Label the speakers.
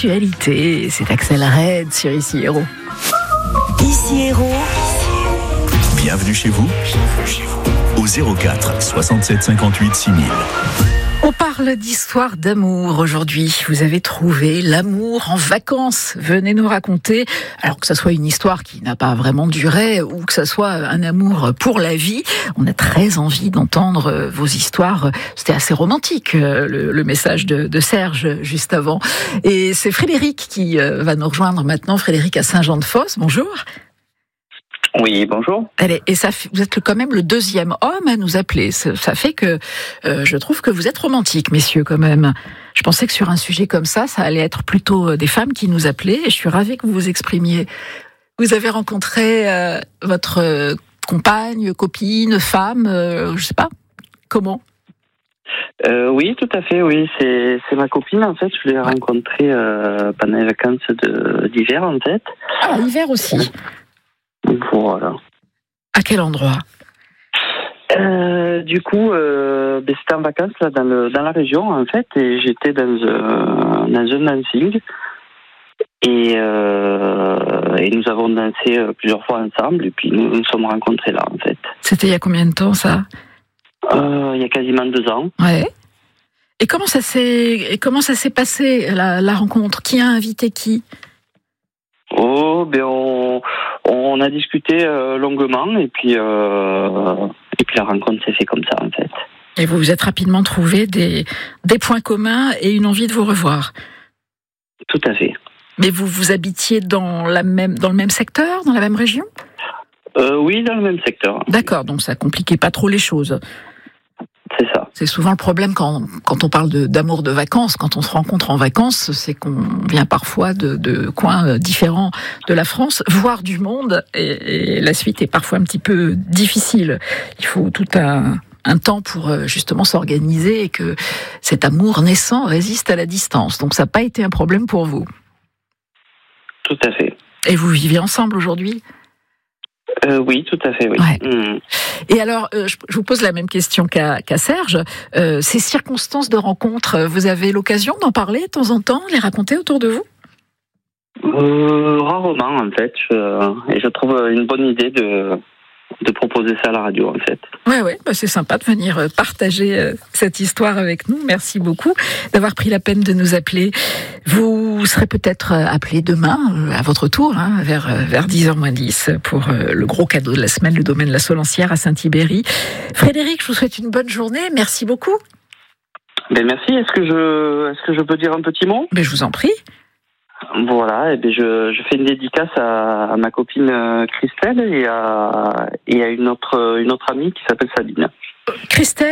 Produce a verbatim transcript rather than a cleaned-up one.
Speaker 1: sexualité. C'est Axel Red sur Ici Héros.
Speaker 2: Ici Héros.
Speaker 3: Bienvenue chez vous au zéro quatre soixante-sept cinquante-huit six mille.
Speaker 1: On parle d'histoire d'amour aujourd'hui. Vous avez trouvé l'amour en vacances. Venez nous raconter, alors que ça soit une histoire qui n'a pas vraiment duré ou que ça soit un amour pour la vie. On a très envie d'entendre vos histoires. C'était assez romantique, le, le message de, de Serge juste avant. Et c'est Frédéric qui va nous rejoindre maintenant. Frédéric à Saint-Jean-de-Fosse. Bonjour.
Speaker 4: Oui, bonjour.
Speaker 1: Allez, et ça, vous êtes quand même le deuxième homme à nous appeler. Ça, ça fait que euh, je trouve que vous êtes romantique, messieurs, quand même. Je pensais que sur un sujet comme ça, ça allait être plutôt des femmes qui nous appelaient. Et je suis ravie que vous vous exprimiez. Vous avez rencontré euh, votre euh, compagne, copine, femme, euh, je sais pas, comment
Speaker 4: euh, Oui, tout à fait. Oui, c'est c'est ma copine. En fait, je l'ai
Speaker 1: ouais.
Speaker 4: rencontrée euh, pendant les vacances de, d'hiver, en fait.
Speaker 1: Ah, l'hiver aussi.
Speaker 4: Voilà.
Speaker 1: À quel endroit?
Speaker 4: euh, Du coup, euh, ben, c'était en vacances là, dans, le, dans la région, en fait, et j'étais dans, euh, dans un dancing. Et, euh, et nous avons dansé plusieurs fois ensemble, et puis nous nous sommes rencontrés là, en fait.
Speaker 1: C'était il y a combien de temps, ça?
Speaker 4: euh, Il y a quasiment deux ans.
Speaker 1: Ouais. Et comment ça s'est, comment ça s'est passé, la, la rencontre? Qui a invité qui?
Speaker 4: Oh, ben on, on a discuté euh, longuement et puis euh, et puis la rencontre s'est faite comme ça, en fait.
Speaker 1: Et vous vous êtes rapidement trouvé des des points communs et une envie de vous revoir.
Speaker 4: Tout à fait.
Speaker 1: Mais vous vous habitiez dans la même dans le même secteur, dans la même région?
Speaker 4: euh, Oui, dans le même secteur.
Speaker 1: D'accord, donc ça compliquait pas trop les choses.
Speaker 4: C'est ça.
Speaker 1: C'est souvent le problème quand, quand on parle de, d'amour de vacances, quand on se rencontre en vacances, c'est qu'on vient parfois de, de coins différents de la France, voire du monde, et, et la suite est parfois un petit peu difficile. Il faut tout un, un temps pour justement s'organiser et que cet amour naissant résiste à la distance. Donc ça n'a pas été un problème pour vous.
Speaker 4: Tout à fait.
Speaker 1: Et vous vivez ensemble aujourd'hui ?
Speaker 4: Euh, oui, tout à fait, oui.
Speaker 1: Ouais.
Speaker 4: Mmh.
Speaker 1: Et alors, euh, je vous pose la même question qu'à, qu'à Serge. Euh, ces circonstances de rencontre, vous avez l'occasion d'en parler de temps en temps, les raconter autour de vous ?
Speaker 4: euh, Rarement, en fait. Je, et je trouve une bonne idée de, de proposer ça à la radio, en fait.
Speaker 1: Ouais, ouais, bah c'est sympa de venir partager euh, cette histoire avec nous. Merci beaucoup d'avoir pris la peine de nous appeler. Vous serez peut-être appelé demain, euh, à votre tour, hein, vers, vers dix heures moins dix, pour euh, le gros cadeau de la semaine, le domaine de la Solancière à Saint-Ibéry. Frédéric, je vous souhaite une bonne journée. Merci beaucoup.
Speaker 4: Ben merci. Est-ce que je, est-ce que je peux dire un petit mot ?
Speaker 1: Ben, je vous en prie.
Speaker 4: Voilà, et bien je, je fais une dédicace à, à ma copine Christelle et à, et à une autre, une autre amie qui s'appelle Sabine.
Speaker 1: Christelle